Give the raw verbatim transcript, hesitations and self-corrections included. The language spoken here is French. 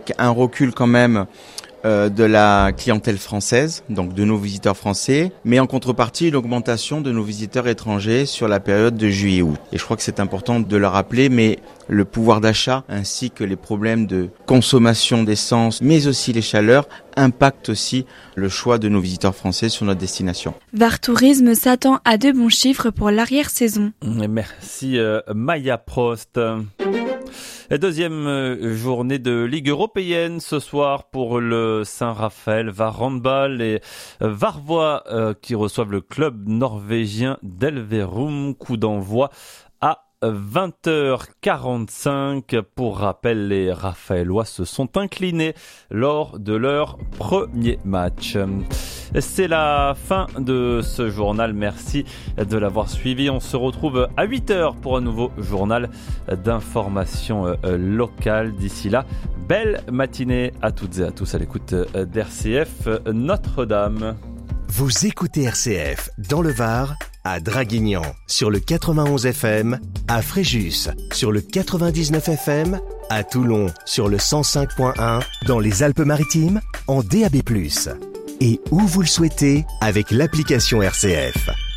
Un recul quand même euh, de la clientèle française, donc de nos visiteurs français, mais en contrepartie l'augmentation de nos visiteurs étrangers sur la période de juillet-août. Et je crois que c'est important de le rappeler, mais le pouvoir d'achat ainsi que les problèmes de consommation d'essence, mais aussi les chaleurs, impactent aussi le choix de nos visiteurs français sur notre destination. Var Tourisme s'attend à de bons chiffres pour l'arrière-saison. Merci euh, Maya Prost. La deuxième journée de Ligue européenne ce soir pour le Saint-Raphaël Var Handball et Varvois euh, qui reçoivent le club norvégien d'Elverum. Coup d'envoi à vingt heures quarante-cinq. Pour rappel, les Raphaélois se sont inclinés lors de leur premier match. C'est la fin de ce journal. Merci de l'avoir suivi. On se retrouve à huit heures pour un nouveau journal d'information locale. D'ici là, belle matinée à toutes et à tous à l'écoute d'R C F Notre-Dame. Vous écoutez R C F dans le Var, à Draguignan sur le quatre-vingt-onze F M, à Fréjus sur le quatre-vingt-dix-neuf F M, à Toulon sur le cent cinq point un, dans les Alpes-Maritimes en D A B plus, et où vous le souhaitez avec l'application R C F.